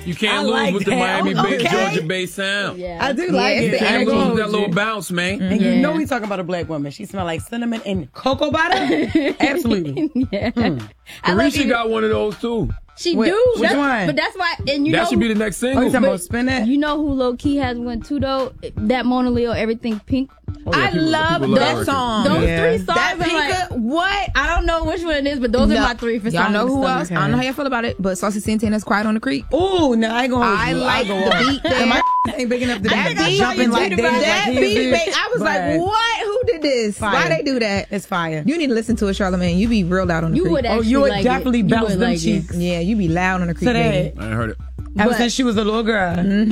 You can't lose with the Miami-based, Georgia-based sound. Yeah. I do like it. You can't lose with that little bounce, man. And you know we talking about a black woman. She smell like cinnamon and cocoa butter. Absolutely. Yeah. Carisha got one of those too. She Which do. one? But that's why. And you that know should be the next single. Oh, you talking about spin that? You know who low key has one too though? That Mona Leo, Everything Pink. I love that song. Those 3 songs. That are Pinka, like, what? I don't know which one it is, but those are my 3 for songs. Y'all know who else? Okay. I don't know how you feel about it, but Saucy Santana's Quiet on the Creek. Ooh, no, I ain't gonna hold I you. like go the on. beat there. And my ain't big enough to That be beat, jumping like that Dave, beat, like I was like, what? Who did this? Fire. Why they do that? It's fire. You need to listen to it, Charlamagne. You be real loud on the You creek. would actually you would like definitely it. bounce You would them like cheeks. Yeah, you be loud on the creek, Today. baby. I ain't heard it. Ever since she was a little girl.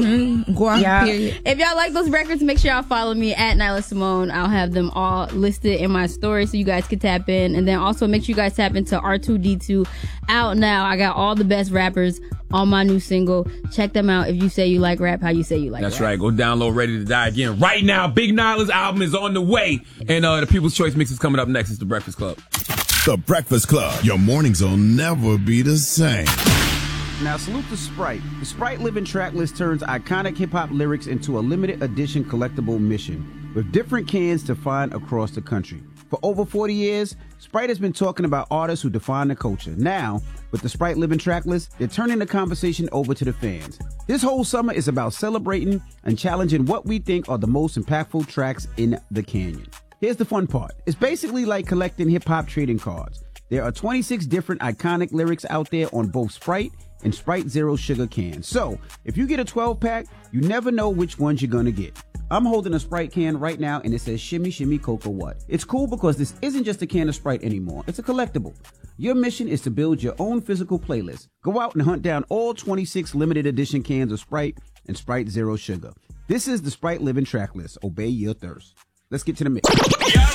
Go on, Yeah. period. If y'all like those records, make sure y'all follow me at Nyla Simone. I'll have them all listed in my story so you guys can tap in. And then also make sure you guys tap into R2D2 out now. I got all the best rappers on my new single. Check them out if you say you like rap, how you say you like That's rap. right. Go download Ready to Die Again right now. Big Nyla's album is on the way. And the People's Choice Mix is coming up next. It's The Breakfast Club. The Breakfast Club. Your mornings will never be the same. Now salute to Sprite. The Sprite Living Track List turns iconic hip-hop lyrics into a limited edition collectible mission with different cans to find across the country. For over 40 years, Sprite has been talking about artists who define the culture. Now, with the Sprite Living Track List, they're turning the conversation over to the fans. This whole summer is about celebrating and challenging what we think are the most impactful tracks in the canyon. Here's the fun part. It's basically like collecting hip-hop trading cards. There are 26 different iconic lyrics out there on both Sprite and Sprite Zero Sugar cans. So, if you get a 12-pack, you never know which ones you're gonna get. I'm holding a Sprite can right now and it says Shimmy Shimmy Cocoa What. It's cool because this isn't just a can of Sprite anymore. It's a collectible. Your mission is to build your own physical playlist. Go out and hunt down all 26 limited edition cans of Sprite and Sprite Zero Sugar. This is the Sprite Living Track List. Obey your thirst. Let's get to the mix.